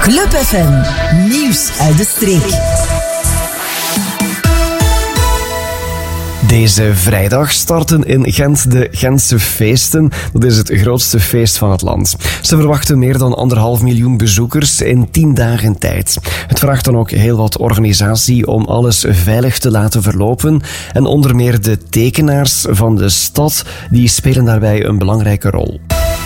Club FM, nieuws uit de streek. Deze vrijdag starten in Gent de Gentse feesten. Dat is het grootste feest van het land. Ze verwachten meer dan 1,5 miljoen bezoekers in 10 dagen tijd. Het vraagt dan ook heel wat organisatie om alles veilig te laten verlopen. En onder meer de tekenaars van de stad, die spelen daarbij een belangrijke rol.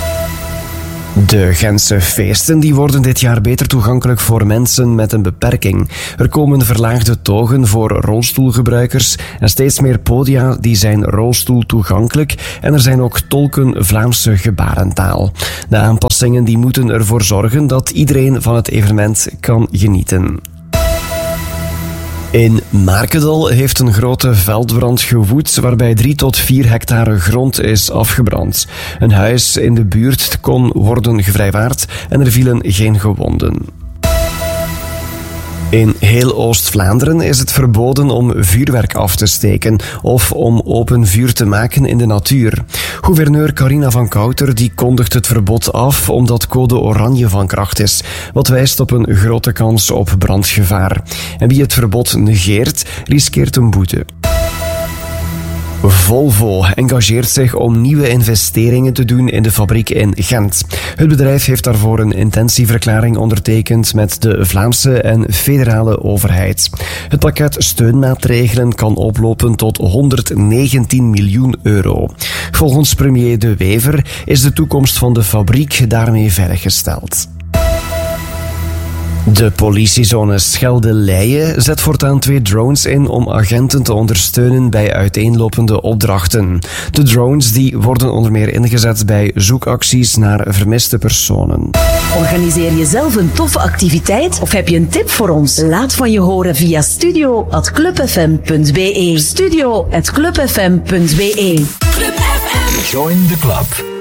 De Gentse feesten die worden dit jaar beter toegankelijk voor mensen met een beperking. Er komen verlaagde togen voor rolstoelgebruikers en steeds meer podia die zijn rolstoeltoegankelijk en er zijn ook tolken Vlaamse gebarentaal. De aanpassingen die moeten ervoor zorgen dat iedereen van het evenement kan genieten. In Markendal heeft een grote veldbrand gewoed waarbij 3 tot 4 hectare grond is afgebrand. Een huis in de buurt kon worden gevrijwaard en er vielen geen gewonden. In heel Oost-Vlaanderen is het verboden om vuurwerk af te steken of om open vuur te maken in de natuur. Gouverneur Carina van Kouter die kondigt het verbod af omdat code oranje van kracht is, wat wijst op een grote kans op brandgevaar. En wie het verbod negeert, riskeert een boete. Volvo engageert zich om nieuwe investeringen te doen in de fabriek in Gent. Het bedrijf heeft daarvoor een intentieverklaring ondertekend met de Vlaamse en federale overheid. Het pakket steunmaatregelen kan oplopen tot 119 miljoen euro. Volgens premier De Wever is de toekomst van de fabriek daarmee veiliggesteld. De politiezone Schelde-Leie zet voortaan 2 drones in om agenten te ondersteunen bij uiteenlopende opdrachten. De drones die worden onder meer ingezet bij zoekacties naar vermiste personen. Organiseer je zelf een toffe activiteit of heb je een tip voor ons? Laat van je horen via studio@clubfm.be. Studio@clubfm.be. Club FM. Join the club.